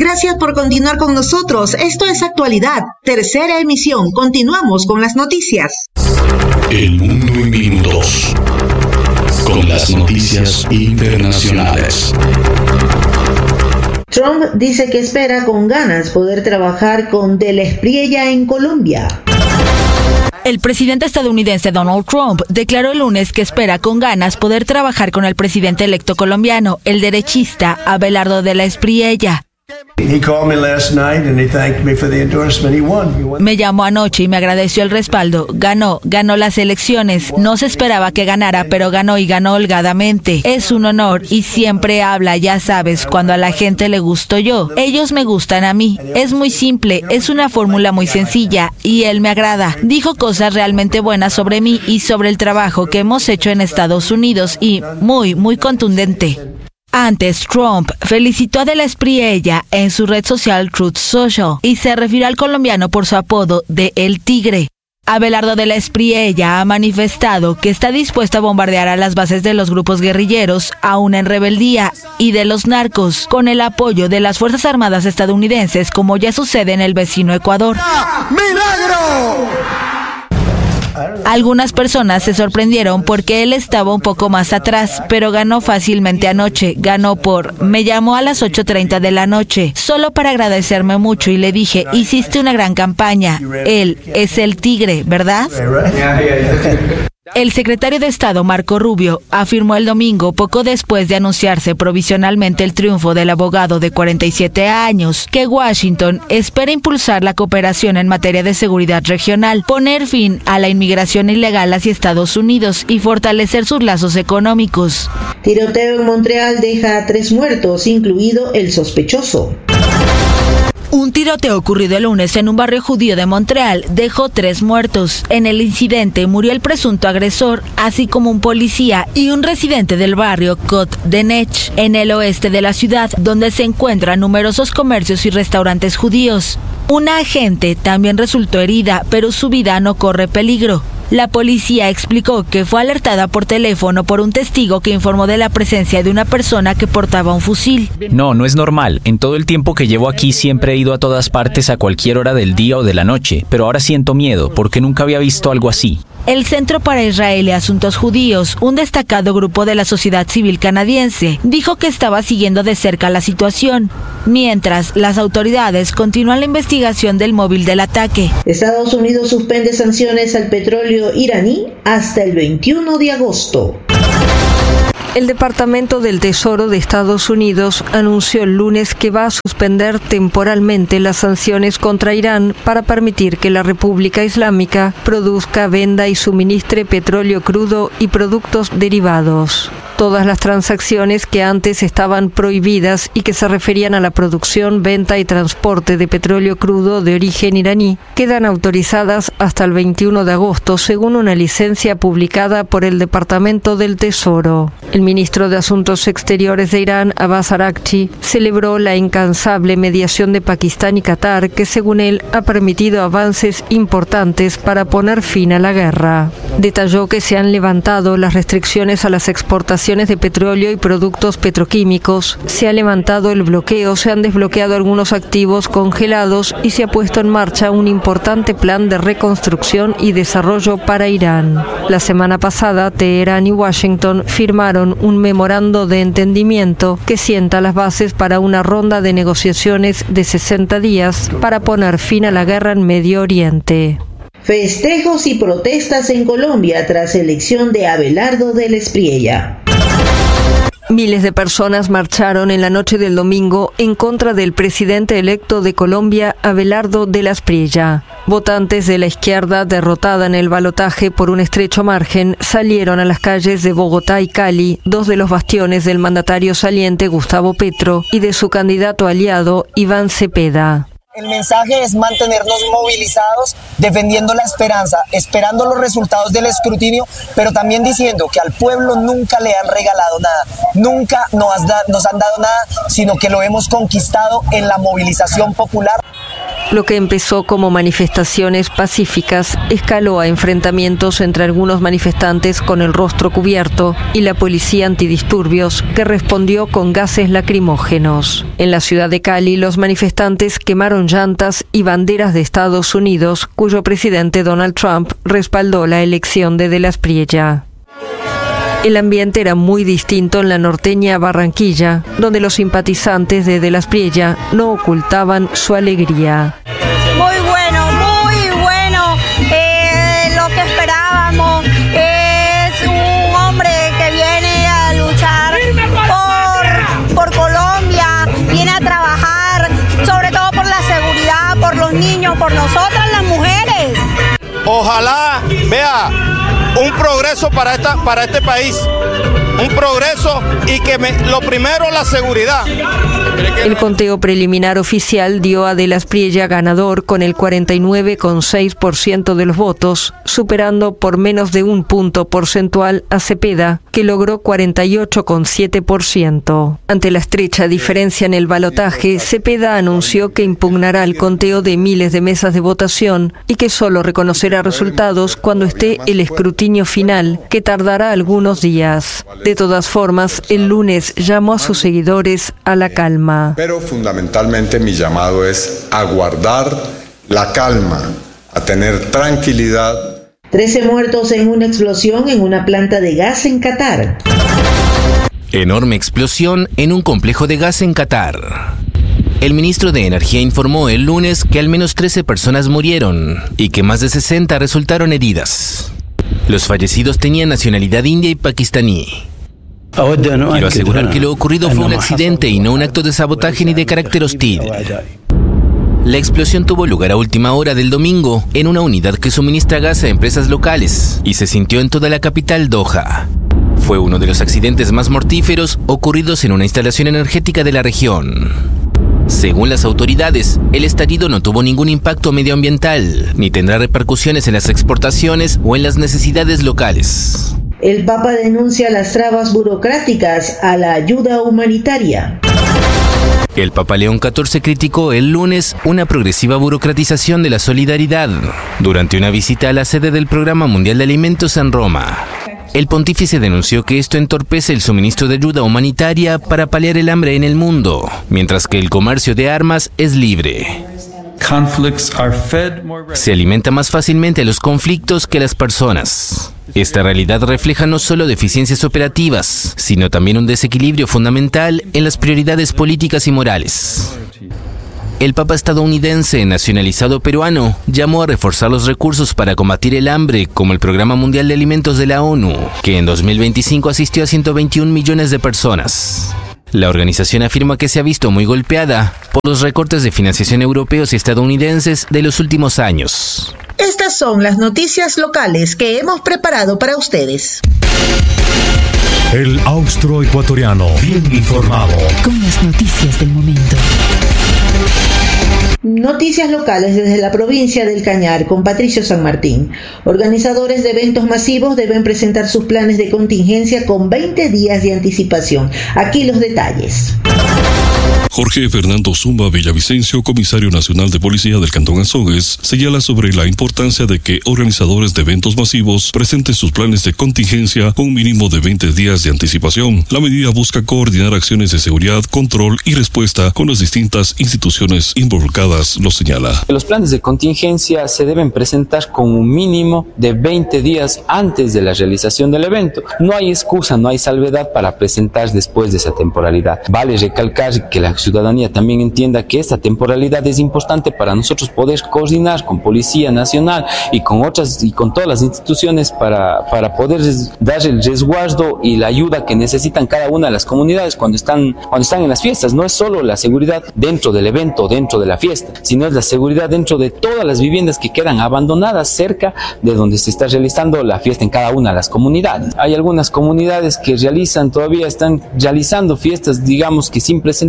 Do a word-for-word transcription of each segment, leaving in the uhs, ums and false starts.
Gracias por continuar con nosotros. Esto es Actualidad, tercera emisión. Continuamos con las noticias. El mundo en minutos. Con las noticias internacionales. Trump dice que espera con ganas poder trabajar con De la Espriella en Colombia. El presidente estadounidense Donald Trump declaró el lunes que espera con ganas poder trabajar con el presidente electo colombiano, el derechista Abelardo de la Espriella. Me llamó anoche y me agradeció el respaldo. Ganó, ganó las elecciones. No se esperaba que ganara, pero ganó y ganó holgadamente. Es un honor y siempre habla, ya sabes, cuando a la gente le gusto yo. Ellos me gustan a mí. Es muy simple, es una fórmula muy sencilla y él me agrada. Dijo cosas realmente buenas sobre mí y sobre el trabajo que hemos hecho en Estados Unidos y muy, muy contundente. Antes, Trump felicitó a De la Espriella en su red social Truth Social y se refirió al colombiano por su apodo de El Tigre. Abelardo de la Espriella ha manifestado que está dispuesto a bombardear a las bases de los grupos guerrilleros, aún en rebeldía, y de los narcos, con el apoyo de las Fuerzas Armadas estadounidenses, como ya sucede en el vecino Ecuador. ¡Milagro! Algunas personas se sorprendieron porque él estaba un poco más atrás, pero ganó fácilmente anoche. Ganó por, me llamó a las ocho treinta de la noche, solo para agradecerme mucho y le dije, hiciste una gran campaña. Él es el tigre, ¿verdad? El secretario de Estado, Marco Rubio, afirmó el domingo, poco después de anunciarse provisionalmente el triunfo del abogado de cuarenta y siete años, que Washington espera impulsar la cooperación en materia de seguridad regional, poner fin a la inmigración ilegal hacia Estados Unidos y fortalecer sus lazos económicos. Tiroteo en Montreal deja a tres muertos, incluido el sospechoso. Un tiroteo ocurrido el lunes en un barrio judío de Montreal dejó tres muertos. En el incidente murió el presunto agresor, así como un policía y un residente del barrio Côte-de-Nech, en el oeste de la ciudad, donde se encuentran numerosos comercios y restaurantes judíos. Una agente también resultó herida, pero su vida no corre peligro. La policía explicó que fue alertada por teléfono por un testigo que informó de la presencia de una persona que portaba un fusil. No, no es normal. En todo el tiempo que llevo aquí siempre he ido a todas partes a cualquier hora del día o de la noche, pero ahora siento miedo porque nunca había visto algo así. El Centro para Israel y Asuntos Judíos, un destacado grupo de la sociedad civil canadiense, dijo que estaba siguiendo de cerca la situación, mientras las autoridades continúan la investigación del móvil del ataque. Estados Unidos suspende sanciones al petróleo iraní hasta el veintiuno de agosto. El Departamento del Tesoro de Estados Unidos anunció el lunes que va a suspender temporalmente las sanciones contra Irán para permitir que la República Islámica produzca, venda y suministre petróleo crudo y productos derivados. Todas las transacciones que antes estaban prohibidas y que se referían a la producción, venta y transporte de petróleo crudo de origen iraní quedan autorizadas hasta el veintiuno de agosto, según una licencia publicada por el Departamento del Tesoro. El ministro de Asuntos Exteriores de Irán, Abbas Araghchi, celebró la incansable mediación de Pakistán y Qatar, que según él ha permitido avances importantes para poner fin a la guerra. Detalló que se han levantado las restricciones a las exportaciones de petróleo y productos petroquímicos, se ha levantado el bloqueo, se han desbloqueado algunos activos congelados y se ha puesto en marcha un importante plan de reconstrucción y desarrollo para Irán. La semana pasada, Teherán y Washington firmaron un memorando de entendimiento que sienta las bases para una ronda de negociaciones de sesenta días para poner fin a la guerra en Medio Oriente. Festejos y protestas en Colombia tras elección de Abelardo de la Espriella. Miles de personas marcharon en la noche del domingo en contra del presidente electo de Colombia, Abelardo de la Espriella. Votantes de la izquierda, derrotada en el balotaje por un estrecho margen, salieron a las calles de Bogotá y Cali, dos de los bastiones del mandatario saliente Gustavo Petro y de su candidato aliado Iván Cepeda. El mensaje es mantenernos movilizados, defendiendo la esperanza, esperando los resultados del escrutinio, pero también diciendo que al pueblo nunca le han regalado nada, nunca nos, da, nos han dado nada, sino que lo hemos conquistado en la movilización popular. Lo que empezó como manifestaciones pacíficas escaló a enfrentamientos entre algunos manifestantes con el rostro cubierto y la policía antidisturbios, que respondió con gases lacrimógenos. En la ciudad de Cali, los manifestantes quemaron llantas y banderas de Estados Unidos, cuyo presidente Donald Trump respaldó la elección de De la Espriella. El ambiente era muy distinto en la norteña Barranquilla, donde los simpatizantes de De la Espriella no ocultaban su alegría. Muy bueno, muy bueno. Eh, lo que esperábamos es un hombre que viene a luchar por, por Colombia, viene a trabajar, sobre todo por la seguridad, por los niños, por nosotras las mujeres. Ojalá, vea, un progreso para esta, para este país, un progreso y que me, lo primero la seguridad. El conteo preliminar oficial dio a De la Espriella ganador con el cuarenta y nueve coma seis por ciento de los votos, superando por menos de un punto porcentual a Cepeda, que logró cuarenta y ocho coma siete por ciento. Ante la estrecha diferencia en el balotaje, Cepeda anunció que impugnará el conteo de miles de mesas de votación y que solo reconocerá resultados cuando esté el escrutinio final, que tardará algunos días. De todas formas, el lunes llamó a sus seguidores a la calma. Pero fundamentalmente mi llamado es a guardar la calma, a tener tranquilidad. trece muertos en una explosión en una planta de gas en Qatar. Enorme explosión en un complejo de gas en Qatar. El ministro de Energía informó el lunes que al menos trece personas murieron y que más de sesenta resultaron heridas. Los fallecidos tenían nacionalidad india y pakistaní. Quiero asegurar que lo ocurrido fue un accidente y no un acto de sabotaje ni de carácter hostil. La explosión tuvo lugar a última hora del domingo en una unidad que suministra gas a empresas locales y se sintió en toda la capital Doha. Fue uno de los accidentes más mortíferos ocurridos en una instalación energética de la región. Según las autoridades, el estallido no tuvo ningún impacto medioambiental, ni tendrá repercusiones en las exportaciones o en las necesidades locales. El Papa denuncia las trabas burocráticas a la ayuda humanitaria. El Papa León catorce criticó el lunes una progresiva burocratización de la solidaridad durante una visita a la sede del Programa Mundial de Alimentos en Roma. El pontífice denunció que esto entorpece el suministro de ayuda humanitaria para paliar el hambre en el mundo, mientras que el comercio de armas es libre. Se alimenta más fácilmente a los conflictos que a las personas. Esta realidad refleja no solo deficiencias operativas, sino también un desequilibrio fundamental en las prioridades políticas y morales. El Papa estadounidense nacionalizado peruano llamó a reforzar los recursos para combatir el hambre, como el Programa Mundial de Alimentos de la ONU, que en dos mil veinticinco asistió a ciento veintiún millones de personas. La organización afirma que se ha visto muy golpeada por los recortes de financiación europeos y estadounidenses de los últimos años. Estas son las noticias locales que hemos preparado para ustedes. El austroecuatoriano, bien informado. Con las noticias del momento. Noticias locales desde la provincia del Cañar con Patricio San Martín. Organizadores de eventos masivos deben presentar sus planes de contingencia con veinte días de anticipación. Aquí los detalles. Jorge Fernando Zumba Villavicencio, comisario nacional de policía del Cantón Azogues, señala sobre la importancia de que organizadores de eventos masivos presenten sus planes de contingencia con un mínimo de veinte días de anticipación. La medida busca coordinar acciones de seguridad, control y respuesta con las distintas instituciones involucradas, lo señala. Los planes de contingencia se deben presentar con un mínimo de veinte días antes de la realización del evento. No hay excusa, no hay salvedad para presentar después de esa temporalidad. Vale recalcar que la ciudadanía también entienda que esta temporalidad es importante para nosotros poder coordinar con Policía Nacional y con otras y con todas las instituciones para, para poder dar el resguardo y la ayuda que necesitan cada una de las comunidades cuando están, cuando están en las fiestas. No es solo la seguridad dentro del evento, dentro de la fiesta, sino es la seguridad dentro de todas las viviendas que quedan abandonadas cerca de donde se está realizando la fiesta en cada una de las comunidades. Hay algunas comunidades que realizan, todavía están realizando fiestas, digamos que sin presentar los planes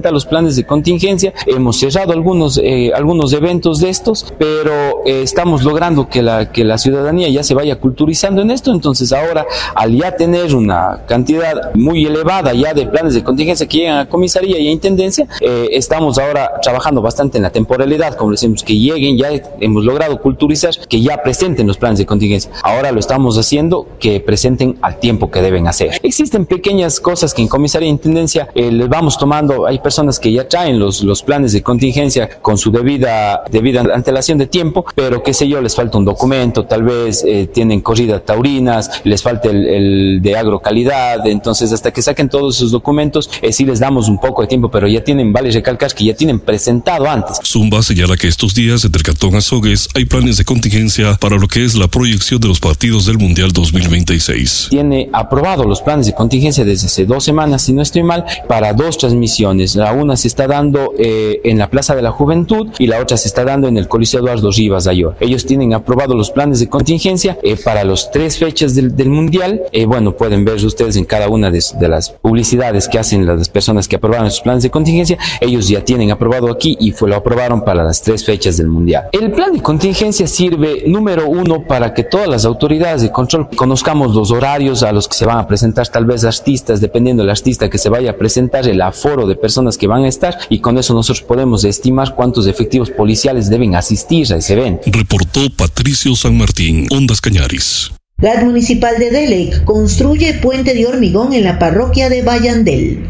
planes de contingencia. Hemos cerrado algunos, eh, algunos eventos de estos, pero eh, estamos logrando que la, que la ciudadanía ya se vaya culturizando en esto. Entonces ahora, al ya tener una cantidad muy elevada ya de planes de contingencia que llegan a comisaría y a intendencia, eh, estamos ahora trabajando bastante en la temporalidad, como decimos, que lleguen, ya hemos logrado culturizar que ya presenten los planes de contingencia. Ahora lo estamos haciendo que presenten al tiempo que deben hacer. Existen pequeñas cosas que en comisaría e intendencia eh, les vamos tomando. Hay personas que ya traen los, los planes de contingencia con su debida, debida antelación de tiempo, pero qué sé yo, les falta un documento, tal vez eh, tienen corridas taurinas, les falta el, el de agrocalidad. Entonces hasta que saquen todos esos documentos, eh, sí les damos un poco de tiempo, pero ya tienen, vale recalcar que ya tienen presentado antes. Zumba señala que estos días en el Cantón Azogues hay planes de contingencia para lo que es la proyección de los partidos del Mundial dos mil veintiséis. Tiene aprobado los planes de contingencia desde hace dos semanas, si no estoy mal, para dos transmisiones. La una se está dando eh, en la Plaza de la Juventud y la otra se está dando en el Coliseo Eduardo Rivas Ayor. Ellos tienen aprobado los planes de contingencia eh, para las tres fechas del, del Mundial. Eh, bueno, pueden ver ustedes en cada una de, de las publicidades que hacen las personas que aprobaron esos planes de contingencia. Ellos ya tienen aprobado aquí y fue, lo aprobaron para las tres fechas del Mundial. El plan de contingencia sirve, número uno, para que todas las autoridades de control conozcamos los horarios a los que se van a presentar tal vez artistas, dependiendo del artista que se vaya a presentar, el aforo de personas que van a estar, y con eso nosotros podemos estimar cuántos efectivos policiales deben asistir a ese evento. Reportó Patricio San Martín, Ondas Cañaris. G A T Municipal de Delec construye puente de hormigón en la parroquia de Bayandel.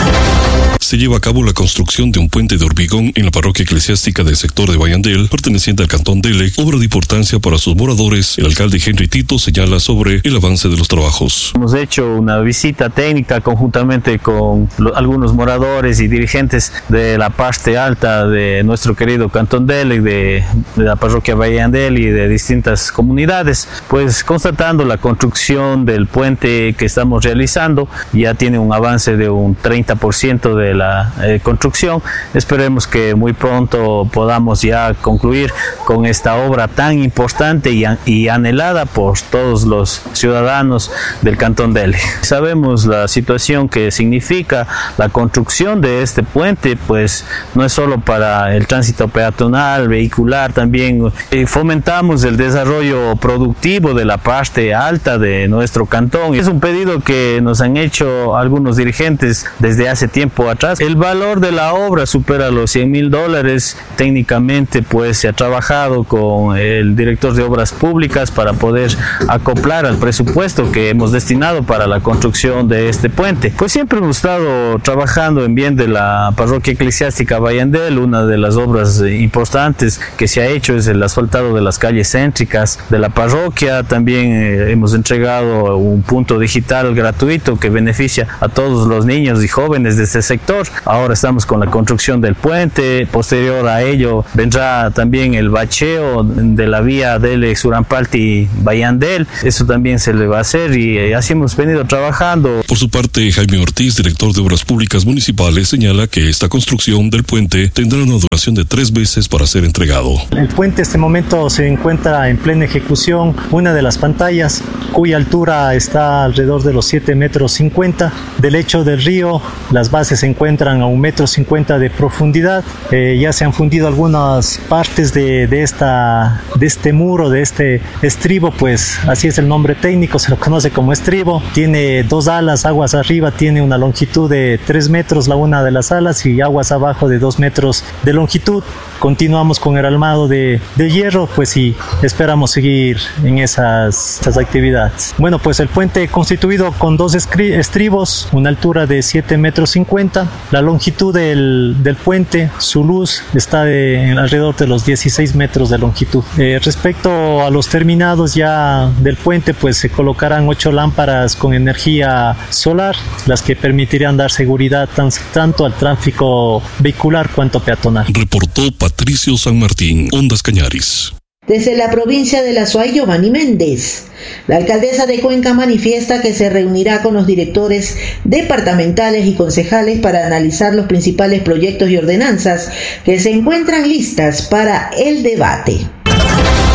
Se lleva a cabo la construcción de un puente de hormigón en la parroquia eclesiástica del sector de Bayandel, perteneciente al cantón Delec, obra de importancia para sus moradores. El alcalde Henry Tito señala sobre el avance de los trabajos. Hemos hecho una visita técnica conjuntamente con lo, algunos moradores y dirigentes de la parte alta de nuestro querido cantón Delec, de, de la parroquia Bayandel y de distintas comunidades, pues constatando la construcción del puente que estamos realizando. Ya tiene un avance de un treinta por ciento de la eh, construcción. Esperemos que muy pronto podamos ya concluir con esta obra tan importante y, y anhelada por todos los ciudadanos del cantón Delec. Sabemos la situación que significa la construcción de este puente, pues no es solo para el tránsito peatonal, vehicular, también eh, fomentamos el desarrollo productivo de la parte alta de nuestro cantón. Es un pedido que nos han hecho algunos dirigentes desde hace tiempo atrás. El valor de la obra supera los cien mil dólares. Técnicamente pues se ha trabajado con el director de obras públicas para poder acoplar al presupuesto que hemos destinado para la construcción de este puente. Pues siempre hemos estado trabajando en bien de la parroquia eclesiástica Bayandel. Una de las obras importantes que se ha hecho es el asfaltado de las calles céntricas de la parroquia. También eh, hemos entregado un punto digital gratuito que beneficia a todos los niños y jóvenes de este sector. Ahora estamos con la construcción del puente. Posterior a ello vendrá también el bacheo de la vía Delec Surampalti Bayandel. Eso también se le va a hacer y así hemos venido trabajando. Por su parte, Jaime Ortiz, director de Obras Públicas Municipales, señala que esta construcción del puente tendrá una duración de tres meses para ser entregado. El puente en este momento se encuentra en plena ejecución. Una de las pantallas, cuya altura está alrededor de los siete metros cincuenta. Del lecho del río, las bases se encuentran a un metro cincuenta de profundidad. Eh, ya se han fundido algunas partes de, de, esta, de este muro, de este estribo, pues así es el nombre técnico, se lo conoce como estribo. Tiene dos alas, aguas arriba, tiene una longitud de tres metros la una de las alas y aguas abajo de dos metros de longitud. Continuamos con el armado de, de hierro, pues sí, esperamos seguir en esas, esas actividades. Bueno, pues el puente constituido con dos estribos, una altura de siete metros cincuenta. La longitud del, del puente, su luz está de, en alrededor de los dieciséis metros de longitud. Eh, respecto a los terminados ya del puente, pues se colocarán ocho lámparas con energía solar, las que permitirán dar seguridad tan, tanto al tráfico vehicular cuanto peatonal. Reportó Patricio San Martín, Ondas Cañaris. Desde la provincia de La Suay, Giovanni Méndez. La alcaldesa de Cuenca manifiesta que se reunirá con los directores departamentales y concejales para analizar los principales proyectos y ordenanzas que se encuentran listas para el debate.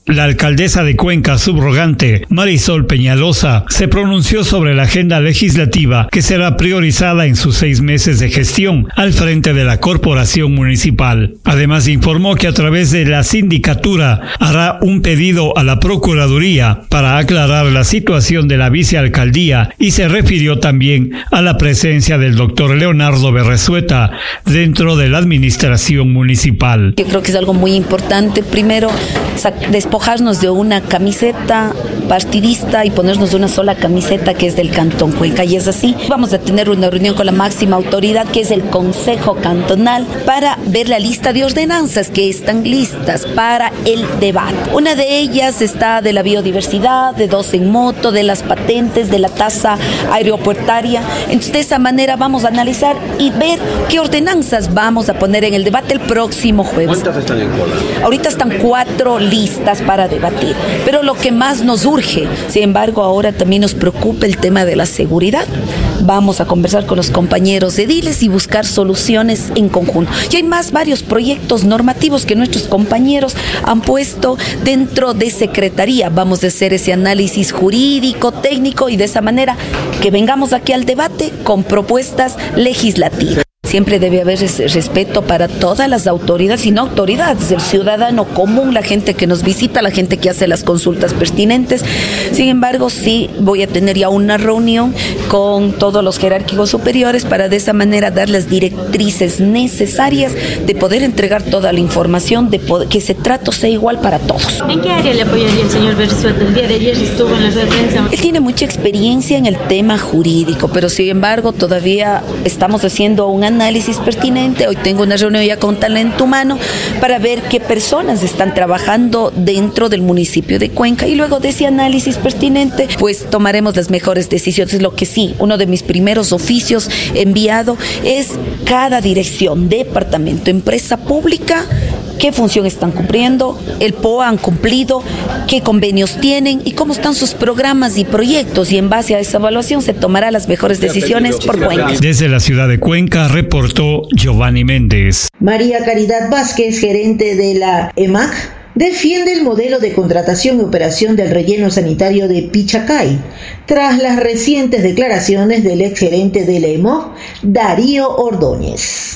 La alcaldesa de Cuenca subrogante, Marisol Peñalosa, se pronunció sobre la agenda legislativa que será priorizada en sus seis meses de gestión al frente de la corporación municipal. Además, informó que a través de la sindicatura hará un pedido a la Procuraduría para aclarar la situación de la vicealcaldía y se refirió también a la presencia del doctor Leonardo Berresueta dentro de la administración municipal. Yo creo que es algo muy importante. Primero, despojarnos de una camiseta partidista y ponernos una sola camiseta que es del Cantón Cuenca, y es así. Vamos a tener una reunión con la máxima autoridad, que es el Consejo Cantonal, para ver la lista de ordenanzas que están listas para el debate. Una de ellas está de la biodiversidad, de dos en moto, de las patentes, de la tasa aeropuertaria. Entonces, de esa manera vamos a analizar y ver qué ordenanzas vamos a poner en el debate el próximo jueves. ¿Cuántas están en cola? Ahorita están cuatro listas para debatir, pero lo que más nos urge, sin embargo, ahora también nos preocupa el tema de la seguridad. Vamos a conversar con los compañeros ediles y buscar soluciones en conjunto. Y hay más varios proyectos normativos que nuestros compañeros han puesto dentro de Secretaría. Vamos a hacer ese análisis jurídico, técnico, y de esa manera que vengamos aquí al debate con propuestas legislativas. Siempre debe haber ese respeto para todas las autoridades y no autoridades, el ciudadano común, la gente que nos visita, la gente que hace las consultas pertinentes. Sin embargo, sí voy a tener ya una reunión con todos los jerárquicos superiores para de esa manera dar las directrices necesarias de poder entregar toda la información, de poder, que ese trato sea igual para todos. ¿En qué área le apoyaría el señor Berresueta? El día de ayer estuvo en la red de prensa. Él tiene mucha experiencia en el tema jurídico, pero sin embargo todavía estamos haciendo un análisis análisis pertinente. Hoy tengo una reunión ya con Talento Humano para ver qué personas están trabajando dentro del municipio de Cuenca, y luego de ese análisis pertinente pues tomaremos las mejores decisiones. Lo que sí, uno de mis primeros oficios enviado es cada dirección, departamento, empresa pública, qué función están cumpliendo, el P O A han cumplido, qué convenios tienen y cómo están sus programas y proyectos, y en base a esa evaluación se tomará las mejores decisiones por Cuenca. Desde la ciudad de Cuenca reportó Giovanni Méndez. María Caridad Vázquez, gerente de la E M A C, defiende el modelo de contratación y operación del relleno sanitario de Pichacay, tras las recientes declaraciones del exgerente de la E M O V, Darío Ordóñez.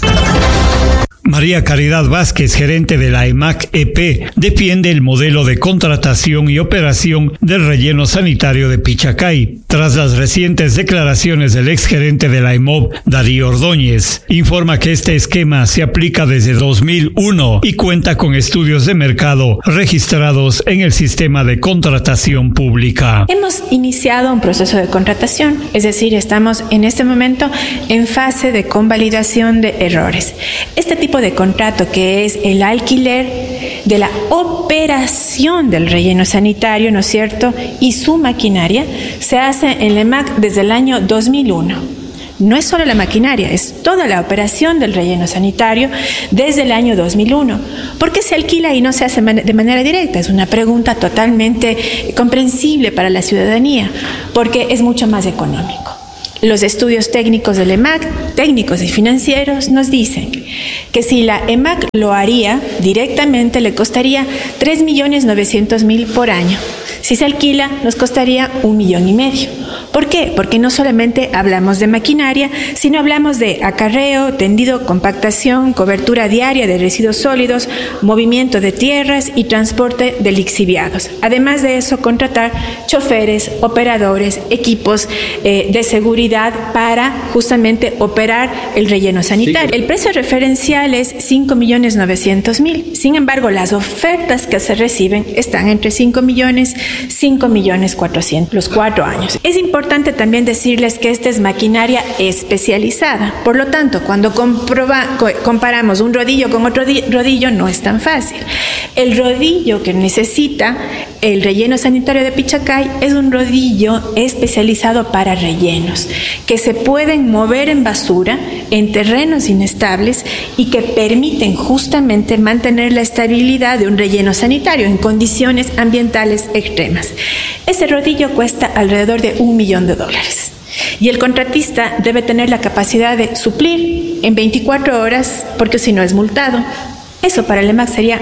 María Caridad Vázquez, gerente de la E M A C E P, defiende el modelo de contratación y operación del relleno sanitario de Pichacay, tras las recientes declaraciones del exgerente de la E M O V, Darío Ordóñez. Informa que este esquema se aplica desde dos mil uno y cuenta con estudios de mercado registrados en el sistema de contratación pública. Hemos iniciado un proceso de contratación, es decir, estamos en este momento en fase de convalidación de errores. Este tipo de contrato, que es el alquiler de la operación del relleno sanitario, ¿no es cierto?, y su maquinaria, se hace en la E M A C desde el año dos mil uno. No es solo la maquinaria, es toda la operación del relleno sanitario desde el año dos mil uno. ¿Por qué se alquila y no se hace de manera directa? Es una pregunta totalmente comprensible para la ciudadanía, porque es mucho más económico. Los estudios técnicos del E M A C, técnicos y financieros, nos dicen que si la E M A C lo haría directamente le costaría tres millones novecientos mil por año. Si se alquila nos costaría un millón y medio. ¿Por qué? Porque no solamente hablamos de maquinaria, sino hablamos de acarreo, tendido, compactación, cobertura diaria de residuos sólidos, movimiento de tierras y transporte de lixiviados. Además de eso, contratar choferes, operadores, equipos eh, de seguridad para justamente operar el relleno sanitario. El precio referencial es cinco millones novecientos mil. Sin embargo, las ofertas que se reciben están entre cinco millones, cinco millones cuatrocientos, los cuatro años. Es importante también decirles que esta es maquinaria especializada. Por lo tanto, cuando comproba, co- comparamos un rodillo con otro di- rodillo, no es tan fácil. El rodillo que necesita el relleno sanitario de Pichacay es un rodillo especializado para rellenos, que se pueden mover en basura, en terrenos inestables, y que permiten justamente mantener la estabilidad de un relleno sanitario en condiciones ambientales extremas. Ese rodillo cuesta alrededor de un millón de dólares. Y el contratista debe tener la capacidad de suplir en veinticuatro horas, porque si no es multado. Eso para el E M A C sería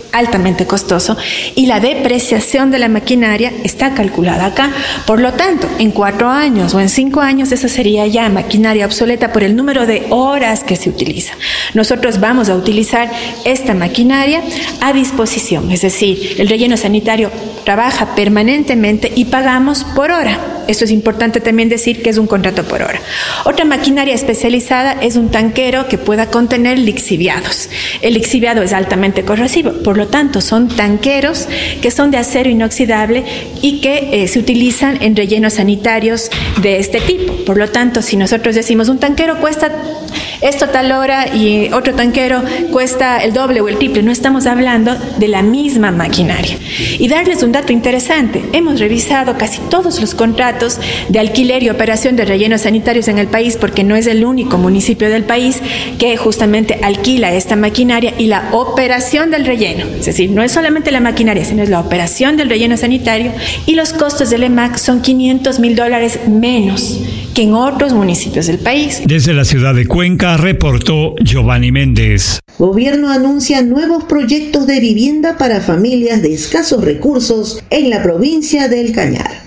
altamente costoso y la depreciación de la maquinaria está calculada acá. Por lo tanto, en cuatro años o en cinco años, esa sería ya maquinaria obsoleta por el número de horas que se utiliza. Nosotros vamos a utilizar esta maquinaria a disposición, es decir, el relleno sanitario trabaja permanentemente y pagamos por hora. Esto es importante también decir que es un contrato por hora. Otra maquinaria especializada es un tanquero que pueda contener lixiviados. El lixiviado es altamente corrosivo, por lo tanto son tanqueros que son de acero inoxidable y que eh, se utilizan en rellenos sanitarios de este tipo. Por lo tanto, si nosotros decimos un tanquero cuesta esto tal hora y otro tanquero cuesta el doble o el triple, no estamos hablando de la misma maquinaria. Y darles un dato interesante, hemos revisado casi todos los contratos de alquiler y operación de rellenos sanitarios en el país, porque no es el único municipio del país que justamente alquila esta maquinaria y la operación del relleno, es decir, no es solamente la maquinaria, sino es la operación del relleno sanitario, y los costos del E M A C son quinientos mil dólares menos que en otros municipios del país. Desde la ciudad de Cuenca reportó Giovanni Méndez. Gobierno anuncia nuevos proyectos de vivienda para familias de escasos recursos en la provincia del Cañar.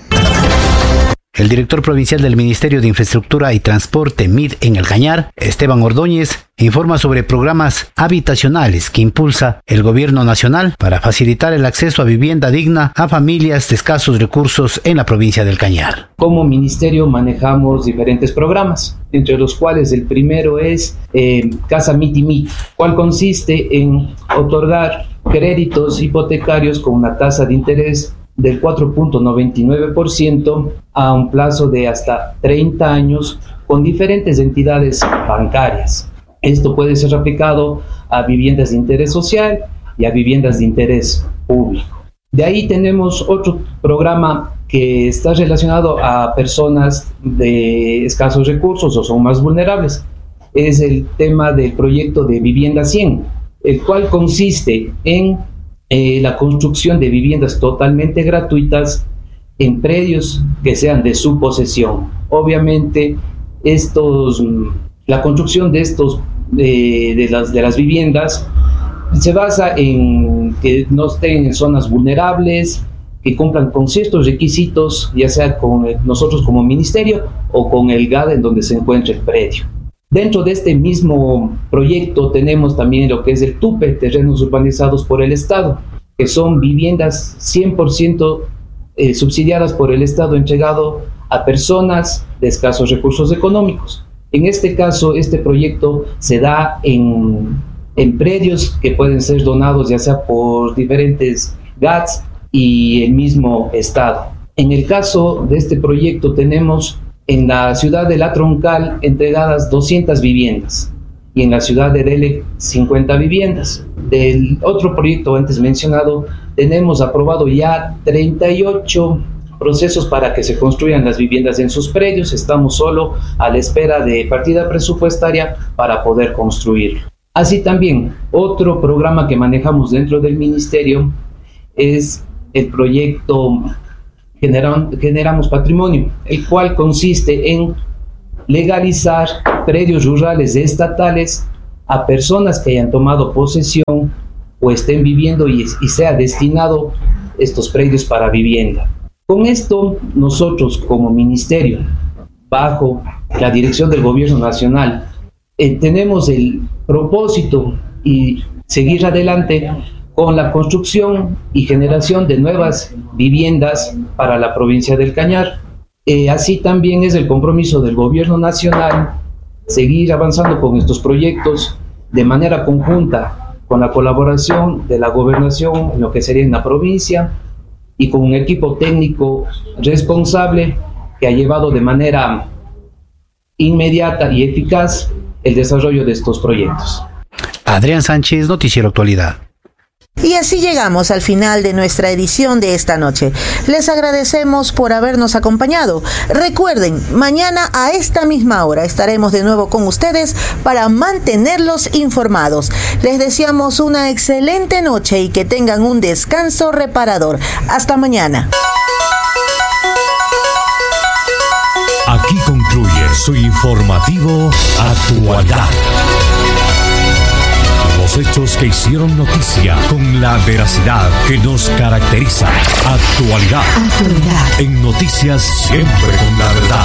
El director provincial del Ministerio de Infraestructura y Transporte, M I D, en el Cañar, Esteban Ordóñez, informa sobre programas habitacionales que impulsa el Gobierno Nacional para facilitar el acceso a vivienda digna a familias de escasos recursos en la provincia del Cañar. Como ministerio manejamos diferentes programas, entre los cuales el primero es eh, Casa Miti Miti, cual consiste en otorgar créditos hipotecarios con una tasa de interés del cuatro punto noventa y nueve por ciento a un plazo de hasta treinta años con diferentes entidades bancarias. Esto puede ser aplicado a viviendas de interés social y a viviendas de interés público. De ahí tenemos otro programa que está relacionado a personas de escasos recursos o son más vulnerables. Es el tema del proyecto de Vivienda cien, el cual consiste en Eh, la construcción de viviendas totalmente gratuitas en predios que sean de su posesión. Obviamente, estos, la construcción de, estos, eh, de, las, de las viviendas se basa en que no estén en zonas vulnerables, que cumplan con ciertos requisitos, ya sea con nosotros como ministerio o con el G A D en donde se encuentra el predio. Dentro de este mismo proyecto tenemos también lo que es el TUPE, terrenos urbanizados por el Estado, que son viviendas cien por ciento eh, subsidiadas por el Estado, entregado a personas de escasos recursos económicos. En este caso, este proyecto se da en, en predios que pueden ser donados ya sea por diferentes G A Ts y el mismo Estado. En el caso de este proyecto tenemos en la ciudad de La Troncal entregadas doscientas viviendas y en la ciudad de Dele cincuenta viviendas. Del otro proyecto antes mencionado tenemos aprobado ya treinta y ocho procesos para que se construyan las viviendas en sus predios. Estamos solo a la espera de partida presupuestaria para poder construir. Así también, otro programa que manejamos dentro del ministerio es el proyecto Generamos Patrimonio, el cual consiste en legalizar predios rurales estatales a personas que hayan tomado posesión o estén viviendo y, y sea destinado estos predios para vivienda. Con esto, nosotros como ministerio, bajo la dirección del Gobierno Nacional, eh, tenemos el propósito y seguir adelante con la construcción y generación de nuevas viviendas para la provincia del Cañar. Eh, así también es el compromiso del Gobierno Nacional seguir avanzando con estos proyectos de manera conjunta con la colaboración de la gobernación en lo que sería en la provincia y con un equipo técnico responsable que ha llevado de manera inmediata y eficaz el desarrollo de estos proyectos. Adrián Sánchez, Noticiero Actualidad. Y así llegamos al final de nuestra edición de esta noche. Les agradecemos por habernos acompañado. Recuerden, mañana a esta misma hora estaremos de nuevo con ustedes para mantenerlos informados. Les deseamos una excelente noche y que tengan un descanso reparador. Hasta mañana. Aquí concluye su informativo Actualidad. Los hechos que hicieron noticia con la veracidad que nos caracteriza. Actualidad. Actualidad. En noticias siempre con la verdad.